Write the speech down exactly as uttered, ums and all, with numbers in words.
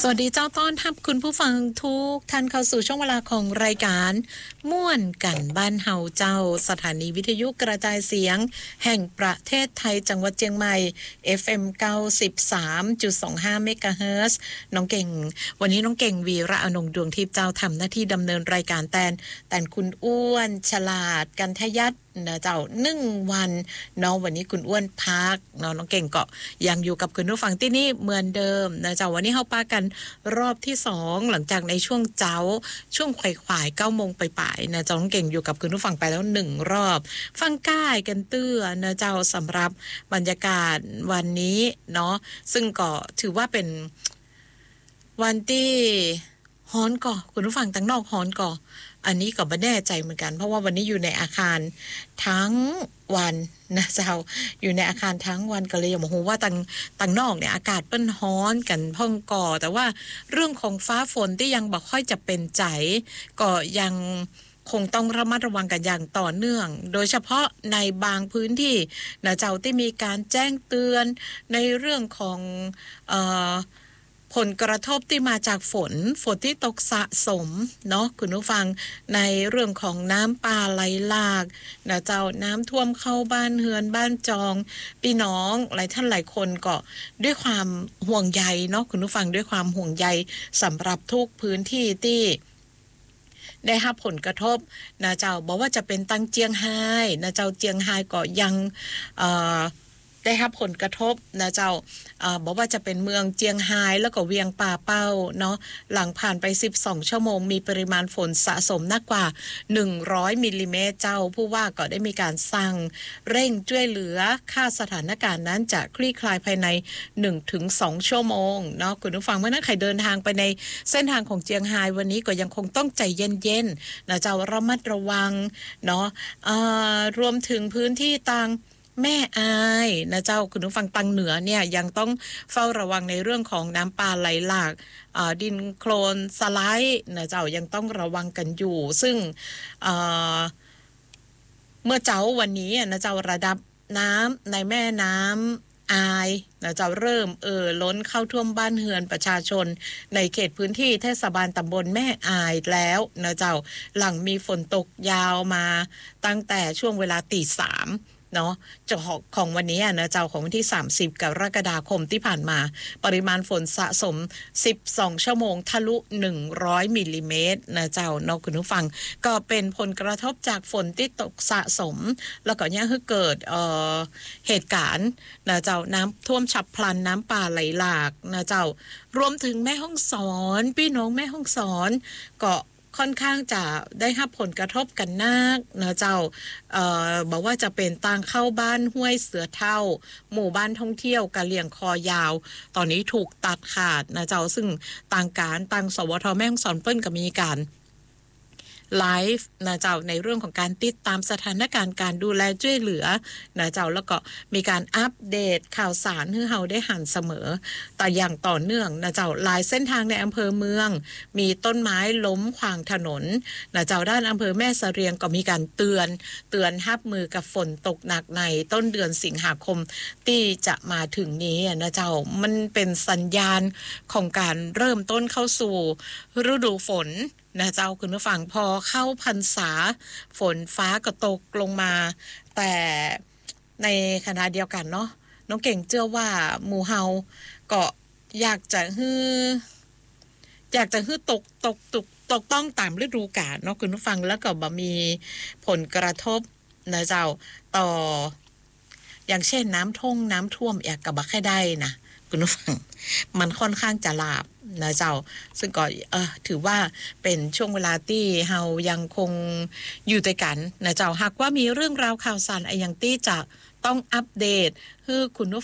สวัสดีเจ้าต้อนรับคุณผู้ฟังทุกท่านเข้าสู่ช่วงเวลาของรายการม่วนกันบ้านเฮาเจ้าสถานีวิทยุกระจายเสียงแห่งประเทศไทยจังหวัดเชียงใหม่ เอฟ เอ็ม เก้าสิบสามจุดสองห้า เมกะเฮิรตซ์น้องเก่งวันนี้น้องเก่งวีระอนงดวงทิพย์เจ้าทำหน้าที่ดำเนินรายการแทนแต่คุณอ้วนฉลาดกันทยัตนะเจ้าหนึ่งวันเนาะวันนี้คุณอ้วนพักเนาะน้องเก่งก็ยังอยู่กับคุณผู้ฟังที่นี่เหมือนเดิมนะเจ้าวันนี้เฮาปากันรอบที่สองหลังจากในช่วงเจ้าช่วงไขว่ๆเก้าโมงไปป่ายนะเจ้าน้องเก่งอยู่กับคุณผู้ฟังไปแล้วหนึ่งรอบฟังก้ายกันเตื้อนะเจ้าสำหรับบรรยากาศวันนี้เนาะซึ่งก็ถือว่าเป็นวันที่ฮ้อนก่อคุณผู้ฟังตั้งนอกฮ้อนก่ออันนี้ก็ไม่แน่ใจเหมือนกันเพราะว่าวันนี้อยู่ในอาคารทั้งวันนะเจ้าอยู่ในอาคารทั้งวันก็เลยอย่ามาฮู้ว่าตังตังนอกเนี่ยอากาศเปิ้นฮ้อนกันพ่องก่อแต่ว่าเรื่องของฟ้าฝนที่ยังบ่ค่อยจะเป็นใจก็ยังคงต้องระมัดระวังกันอย่างต่อเนื่องโดยเฉพาะในบางพื้นที่นะเจ้าที่มีการแจ้งเตือนในเรื่องของเอ่อผลกระทบที่มาจากฝนฝนที่ตกสะสมเนาะคุณผู้ฟังในเรื่องของน้ำป่าไหลหลากนะเจ้าน้ำท่วมเข้าบ้านเฮือนบ้านจองพี่น้องหลายท่านหลายคนก็ด้วยความห่วงใยเนาะคุณผู้ฟังด้วยความห่วงใยสำหรับทุกพื้นที่ที่ได้รับผลกระทบนะเจ้าบอกว่าจะเป็นตังเจียงไฮ้นะเจ้าเจียงไฮ้ก็ยังเอ่อได้รับผลกระทบนะเจ้าเอ่อบอกว่าจะเป็นเมืองเจียงไฮ้แล้วก็เวียงป่าเป้าเนาะหลังผ่านไปสิบสองชั่วโมงมีปริมาณฝนสะสมมากกว่าหนึ่งร้อยมิลลิเมตรเจ้าผู้ว่าก็ได้มีการสั่งเร่งช่วยเหลือค่าสถานการณ์นั้นจะคลี่คลายภายใน หนึ่งถึงสอง ชั่วโมงเนาะคุณผู้ฟังเมื่อนั้นใครเดินทางไปในเส้นทางของเจียงไฮ้วันนี้ก็ยังคงต้องใจเย็นๆนะเจ้าระมัดระวังเนาะเอ่อรวมถึงพื้นที่ต่างแม่อายนะเจ้าคุณผู้ฟังตังเหนือเนี่ยยังต้องเฝ้าระวังในเรื่องของน้ำป่าไหลหลากดินโคลนสไลด์นะเจ้ายังต้องระวังกันอยู่ซึ่งเอ่อเมื่อเจ้าวันนี้นะเจ้าระดับน้ำในแม่น้ำอายนะเจ้าเริ่มเอ่อล้นเข้าท่วมบ้านเฮือนประชาชนในเขตพื้นที่เทศบาลตำบลแม่อายแล้วนะเจ้าหลังมีฝนตกยาวมาตั้งแต่ช่วงเวลาตีสามเนาะจะของวันนี้นะเจ้าของวันที่สามสิบกรกฎาคมที่ผ่านมาปริมาณฝนสะสมสิบสองชั่วโมงทะลุหนึ่งร้อยมิลลิเมตรนะเจ้าเนาะคุณผู้ฟังก็เป็นผลกระทบจากฝนที่ตกสะสมแล้วก็เนี่ยคือเกิดเอ่อเหตุการณ์นะเจ้าน้ำท่วมฉับพลันน้ำป่าไหลหลากนะเจ้ารวมถึงแม่ฮ่องสอนพี่น้องแม่ฮ่องสอนก็ค่อนข้างจะได้รับผลกระทบกันนักนะเจ้าเอ่อบอกว่าจะเป็นทางเข้าบ้านห้วยเสือเท่าหมู่บ้านท่องเที่ยวกะเหลี่ยงคอยาวตอนนี้ถูกตัดขาดนะเจ้าซึ่งทางการทางสวทแม่ฮ่องสอนเปิ้นก็มีการไลฟ์นะเจ้าในเรื่องของการติดตามสถานการณ์การดูแลช่วยเหลือนะเจ้าแล้วก็มีการอัปเดตข่าวสารให้เฮาได้หันเสมอแต่อย่างต่อเนื่องนะเจ้าหลายเส้นทางในอำเภอเมืองมีต้นไม้ล้มขวางถนนนะเจ้าด้านอำเภอแม่เสรียงก็มีการเตือนเตือนรับมือกับฝนตกหนักในต้นเดือนสิงหาคมที่จะมาถึงนี้นะเจ้ามันเป็นสัญญาณของการเริ่มต้นเข้าสู่ฤดูฝนนะเจ้าคุณผู้ฟังพอเข้าพรรษาฝนฟ้าก็ตกลงมาแต่ในขณะเดียวกันเนาะน้องเก่งเชื่อว่าหมู่เฮาก็อยากจะฮื้ออยากจะฮื้อตกตกตกตกต้องตามฤดูกาลเนาะคุณผู้ฟังแล้วก็บ่มีผลกระทบนะเจ้าต่ออย่างเช่นน้ำท่งน้ำท่วมอยากกับบ่ค่อยได้นะคุณผู้ฟังมันค่อนข้างจะลาบนะเจ้าซึ่งก็เออถือว่าเป็นช่วงเวลาที่เฮายังคงอยู่ด้วยกันนะเจ้าหากว่ามีเรื่องราวข่าวสารอะไรอย่างที่จะต้องอัปเดตให้คุณผู้